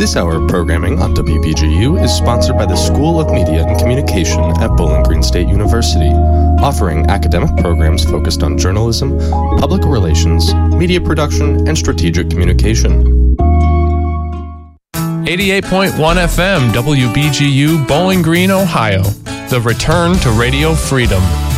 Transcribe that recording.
This hour of programming on WBGU is sponsored by the School of Media and Communication at Bowling Green State University, offering academic programs focused on journalism, public relations, media production, and strategic communication. 88.1 FM, WBGU, Bowling Green, Ohio. The return to Radio Freedom.